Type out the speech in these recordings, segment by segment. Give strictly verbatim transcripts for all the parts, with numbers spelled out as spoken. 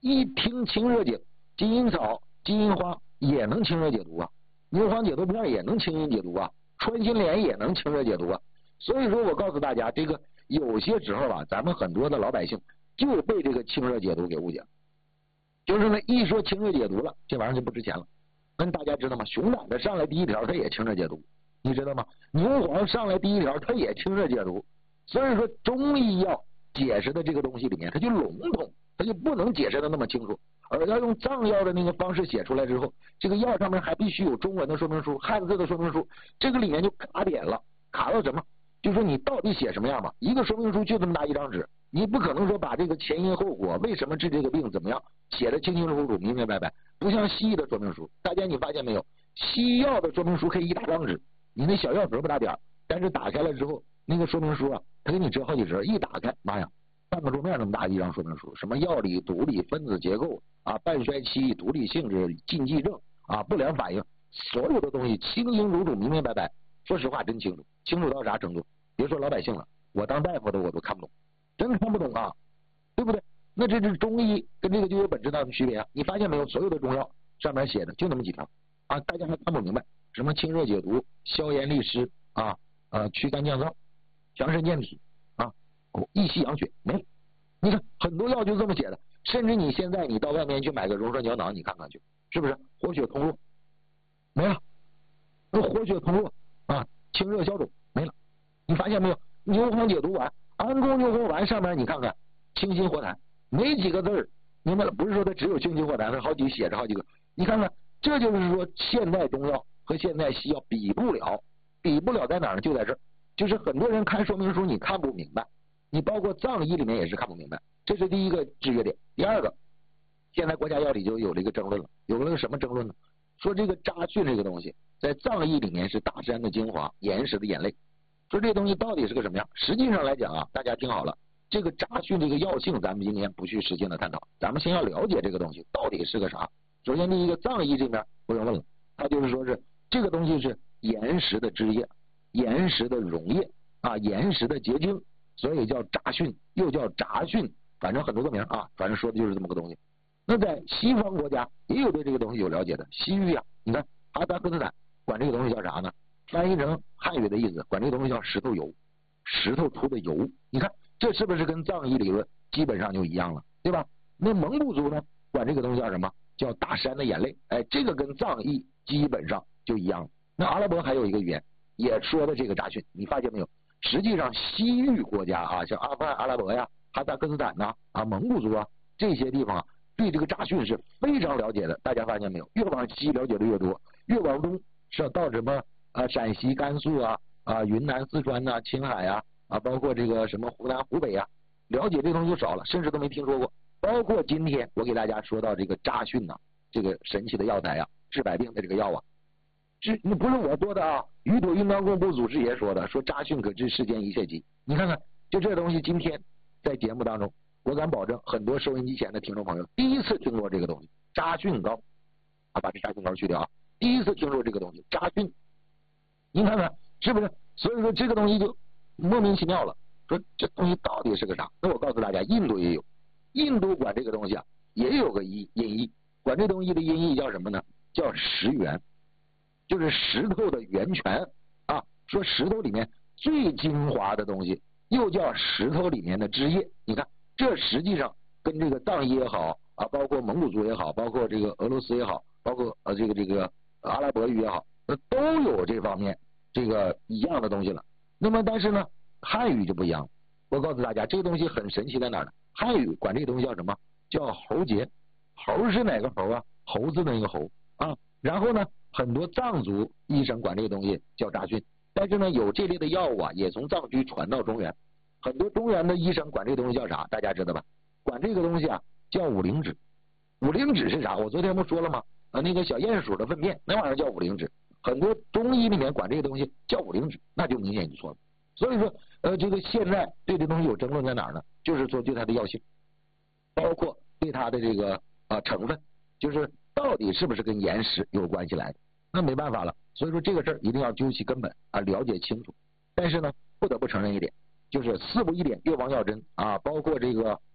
一听清热解，金银草、金银花也能清热解毒啊，牛黄解毒片也能清阴解毒啊，穿心莲也能清热解毒啊。所以说我告诉大家，这个有些时候啊，咱们很多的老百姓就被这个清热解毒给误解了，就是呢一说清热解毒了，这玩意儿就不值钱了。那大家知道吗？熊胆的上来第一条它也清热解毒，你知道吗？牛黄上来第一条它也清热解毒。所以说中医药解释的这个东西里面，它就笼统，它就不能解释的那么清楚，而要用藏药的那个方式写出来之后，这个药上面还必须有中文的说明书、汉字的说明书，这个里面就卡点了，卡到什么？就说你到底写什么样嘛？一个说明书就这么大一张纸，你不可能说把这个前因后果、为什么治这个病怎么样写的清清楚楚、明明白白，不像西医的说明书。大家你发现没有？西医药的说明书可以一大张纸，你那小药盒不大点儿，但是打开了之后，那个说明书啊，他给你折好几折，一打开，妈呀，半个桌面那么大一张说明书，什么药理、毒理、分子结构啊、半衰期、毒理性质、禁忌症啊、不良反应，所有的东西清清楚楚、明明白白。说实话，真清楚，清楚到啥程度？别说老百姓了，我当大夫的我都看不懂，真看不懂啊，对不对？那这是中医跟这个就有本质上的区别啊！你发现没有？所有的中药上面写的就那么几条啊，大家还看不明白，什么清热解毒、消炎利湿啊、呃驱肝降燥、强肾健体啊、哦益气养血，没了。你看很多药就这么写的，甚至你现在你到外面去买个溶栓胶囊，你看看去，是不是活血通络？没了，那活血通络啊，清热消肿没了。你发现没有？牛黄解毒丸、安宫牛黄丸上面你看看，清心活痰，没几个字儿，明白了？不是说它只有清心活痰，它好几写着好几个。你看看，这就是说现代中药和现代西药比不了，比不了在哪儿呢？就在这儿，就是很多人看说明书你看不明白，你包括藏医里面也是看不明白，这是第一个制约点。第二个，现在国家药理就有了一个争论了，有了个什么争论呢？说这个扎蕈这个东西在藏医里面是大山的精华，岩石的眼泪。说这东西到底是个什么样？实际上来讲啊，大家听好了，这个扎蕈这个药性，咱们今天不去实践的探讨，咱们先要了解这个东西到底是个啥。首先第一个，藏医这边不用问了，他就是说是这个东西是岩石的汁液、岩石的溶液啊、岩石的结晶，所以叫扎蕈，又叫杂蕈，反正很多个名啊，反正说的就是这么个东西。那在西方国家也有对这个东西有了解的，西域啊，你看哈萨克斯坦管这个东西叫啥呢？翻译成汉语的意思，管这个东西叫石头油，石头出的油。你看这是不是跟藏医理论基本上就一样了，对吧？那蒙古族呢，管这个东西叫什么？叫大山的眼泪。哎，这个跟藏医基本上就一样了。那阿拉伯还有一个语言也说的这个扎蕈，你发现没有？实际上西域国家啊，像阿富汗、阿拉伯呀、哈萨克斯坦呐、啊、蒙古族啊这些地方啊，对这个扎蕈是非常了解的。大家发现没有？越往西了解的越多，越往东是到什么？啊，陕西、甘肃啊，啊，云南、四川呐、啊、青海啊，啊，包括这个什么湖南、湖北啊，了解这东西就少了，甚至都没听说过。包括今天我给大家说到这个扎蕈呐，这个神奇的药材啊，治百病的这个药啊，是那不是我说的啊，宇土运当共部祖师爷说的，说扎蕈可治世间一切疾。你看看，就这东西，今天在节目当中，我敢保证，很多收音机前的听众朋友第一次听说这个东西，扎蕈膏啊，把这扎蕈膏去掉啊，第一次听说这个东西，扎蕈。您看看是不是？所以说这个东西就莫名其妙了。说这东西到底是个啥？那我告诉大家，印度也有，印度管这个东西啊，也有个音音译，管这东西的音译叫什么呢？叫石源，就是石头的源泉啊。说石头里面最精华的东西，又叫石头里面的汁液。你看，这实际上跟这个藏医也好啊，包括蒙古族也好，包括这个俄罗斯也好，包括呃这个这个阿拉伯语也好，那都有这方面这个一样的东西了。那么但是呢，汉语就不一样。我告诉大家，这个东西很神奇在哪儿呢？汉语管这个东西叫什么？叫喉结。猴是哪个猴啊？猴子的那个猴啊。然后呢，很多藏族医生管这个东西叫扎蕈。但是呢，有这类的药物啊，也从藏区传到中原。很多中原的医生管这个东西叫啥？大家知道吧？管这个东西啊叫五灵脂。五灵脂是啥？我昨天不说了吗？呃，那个小鼹鼠的粪便，那玩意儿叫五灵脂。很多中医里面管这个东西叫五灵脂，那就明显就错了。所以说，呃，这个现在对这东西有争论在哪儿呢？就是说对它的药性，包括对它的这个啊、呃、成分，就是到底是不是跟岩石有关系来的？那没办法了。所以说这个事儿一定要究其根本啊，了解清楚。但是呢，不得不承认一点，就是四不一点，越王药真啊，包括这个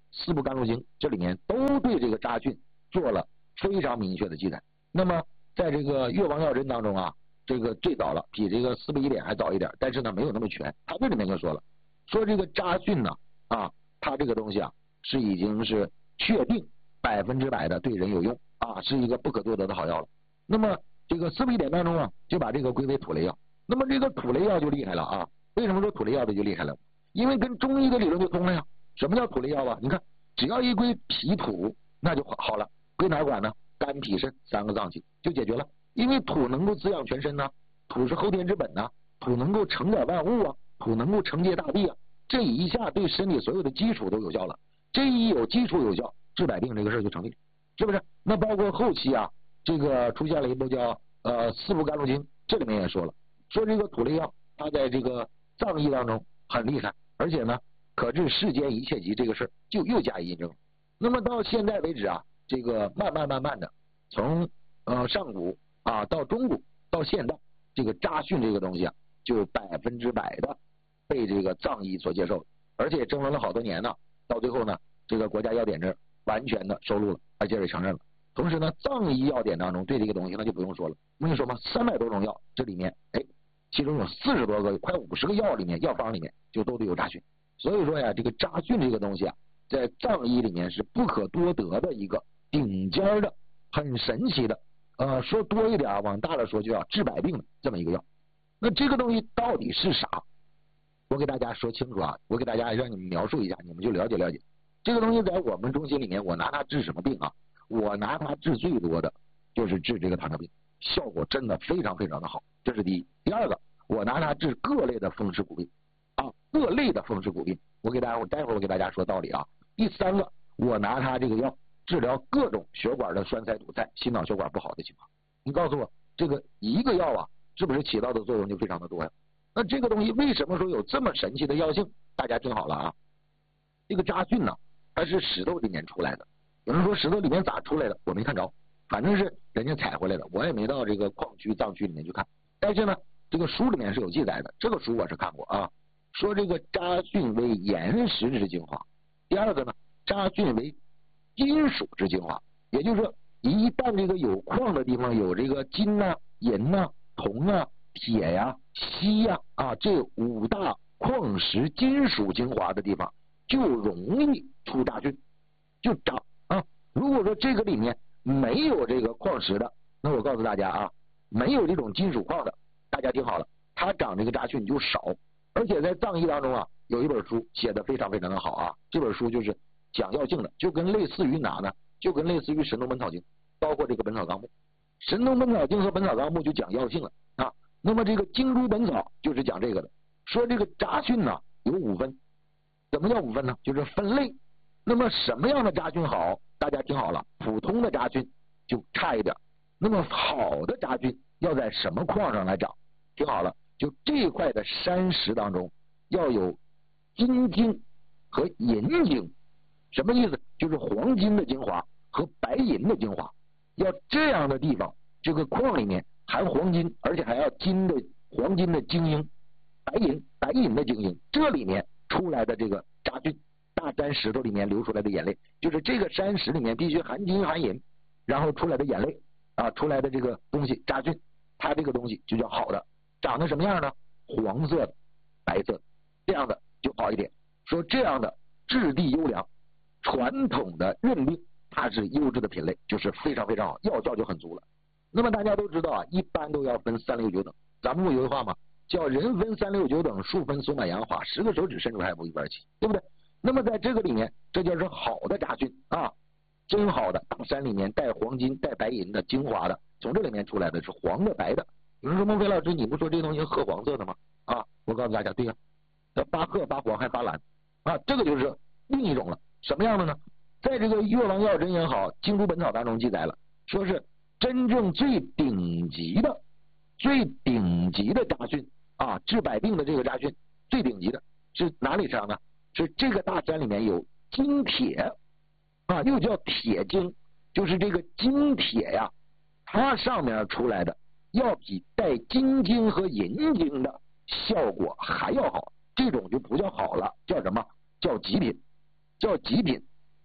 四部甘露经这里面都对这个扎菌做了非常明确的记载。那么在这个越王药真当中啊，这个最早了，比这个四部医典还早一点，但是呢没有那么全。他这里面就说了，说这个扎菌呢啊，它这个东西啊是已经是确定百分之百的对人有用啊，是一个不可多得的好药了。那么这个四部医典当中啊，就把这个归为土雷药。那么这个土雷药就厉害了啊！为什么说土雷药的就厉害了？因为跟中医的理论就通了呀。什么叫土雷药啊？你看，只要一归脾土，那就好了。归哪管呢？肝脾肾三个脏器就解决了。因为土能够滋养全身呢、啊，土是后天之本呢、啊，土能够承载万物啊，土能够承接大地啊。这一下对身体所有的基础都有效了。这一有基础有效，治百病这个事就成立，是不是？那包括后期啊，这个出现了一部叫呃四部甘露经，这里面也说了。说这个土雷药，它在这个藏医当中很厉害，而且呢，可治世间一切疾这个事儿就又加以印证。那么到现在为止啊，这个慢慢慢慢的，从呃上古啊到中古到现代，这个扎训这个东西啊，就百分之百的被这个藏医所接受，而且争论了好多年呢，到最后呢，这个国家药典制完全的收录了，而且也承认了。同时呢，藏医药典当中对这个东西那就不用说了，我跟你说嘛，三百多种药，这里面哎。其中有四十多个，快五十个药里面，药方里面就都得有扎菌。所以说呀，这个扎菌这个东西啊，在藏医里面是不可多得的一个顶尖的、很神奇的。呃，说多一点，往大了说就要治百病的这么一个药。那这个东西到底是啥？我给大家说清楚啊，我给大家让你们描述一下，你们就了解了解。这个东西在我们中心里面，我拿它治什么病啊？我拿它治最多的就是治这个糖尿病。效果真的非常非常的好，这是第一。第二个，我拿它治各类的风湿骨病啊，各类的风湿骨病。我给大家，我待会儿我给大家说道理啊。第三个，我拿它这个药治疗各种血管的栓塞堵塞、心脑血管不好的情况。你告诉我，这个一个药啊，是不是起到的作用就非常的多呀？那这个东西为什么说有这么神奇的药性？大家听好了啊，这个扎菌呢，它是石头里面出来的。有人说石头里面咋出来的？我没看着。反正是人家采回来的，我也没到这个矿区、藏区里面去看。但是呢，这个书里面是有记载的，这个书我是看过啊。说这个扎菌为岩石之精华，第二个呢，扎菌为金属之精华，也就是说，一旦这个有矿的地方有这个金呐、啊、银呐、啊、铜啊、铁呀、啊、锡呀 啊, 啊这五大矿石金属精华的地方，就容易出扎菌，就长啊。如果说这个里面没有这个矿石的，那我告诉大家啊，没有这种金属矿的，大家听好了，它长这个扎菌就少。而且在藏医当中啊，有一本书写的非常非常的好啊，这本书就是讲药性的，就跟类似于哪呢？就跟类似于神农本草经，包括这个本草纲目。神农本草经和本草纲目就讲药性了啊。那么这个精珠本草就是讲这个的，说这个扎菌呢有五分。怎么叫五分呢？就是分类。那么什么样的扎菌好？大家听好了，普通的扎菌就差一点。那么好的扎菌要在什么矿上来长？听好了，就这一块的山石当中要有金精和银精。什么意思？就是黄金的精华和白银的精华。要这样的地方，这个矿里面含黄金，而且还要金的黄金的精英，白银白银的精英，这里面出来的这个扎菌。大山石头里面流出来的眼泪，就是这个山石里面必须含金含银，然后出来的眼泪啊，出来的这个东西扎菌，它这个东西就叫好的。长得什么样呢？黄色的、白色的，这样的就好一点。说这样的质地优良，传统的认病，它是优质的品类，就是非常非常好，药效就很足了。那么大家都知道啊，一般都要分三六九等。咱们不有句话吗？叫人分三六九等，树分松柏杨花，十个手指伸出还不一半齐，对不对？那么在这个里面，这就是好的扎菌啊，真好的大山里面带黄金带白银的精华的，从这里面出来的是黄的白的。有人说孟非老师，你不说这东西褐黄色的吗？啊，我告诉大家，对呀、啊，它发褐发黄还发蓝啊，这个就是另一种了。什么样的呢？在这个越王药真也好，精珠本草当中记载了，说是真正最顶级的、最顶级的扎菌啊，治百病的这个扎菌，最顶级的是哪里上呢？是这个大山里面有金铁啊，又叫铁精，就是这个金铁呀，它上面出来的要比带金精和银精的效果还要好，这种就不叫好了，叫什么？叫极品，叫极品。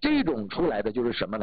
这种出来的就是什么呢？